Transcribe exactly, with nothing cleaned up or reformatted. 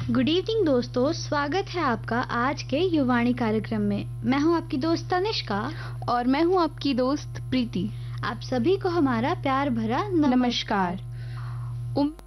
Good evening दोस्तों, स्वागत है आपका आज के युवाणी कार्यक्रम में। मैं हूं आपकी दोस्त तनिष्का और मैं हूं आपकी दोस्त प्रीति। आप सभी को हमारा प्यार भरा नमस्कार। नमस्कार।